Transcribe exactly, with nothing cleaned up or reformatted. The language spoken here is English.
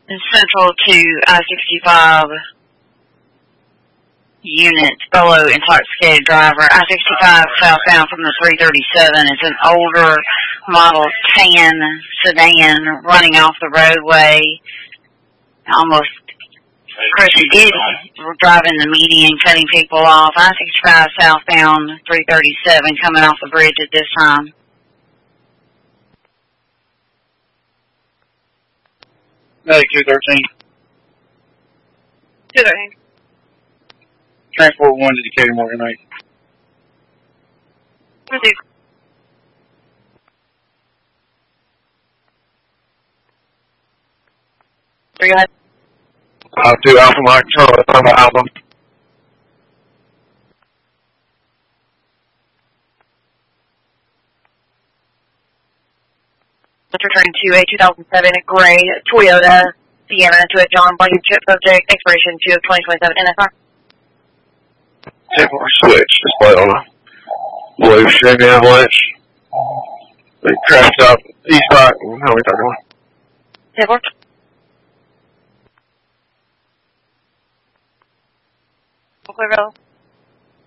Central to I sixty-five unit, below intoxicated driver. I sixty-five southbound from the three thirty-seven is an older model tan sedan running off the roadway. Almost Chrissy did driving the median, cutting people off. I sixty-five southbound, three thirty-seven coming off the bridge at this time. Hey, two thirteen. two thirteen. Transport one to Decatur Morgan Lake. Receive. Go ahead. Uh, two Alpha Mike Charlie, Alpha Alpha. Let's return to a two thousand seven gray Toyota Sienna to a John Blanket chip subject, expiration two of twenty twenty-seven N S R. ten four switch, display on a blue Chevy Avalanche. They crashed out east side. How we talking? ten four. Clear,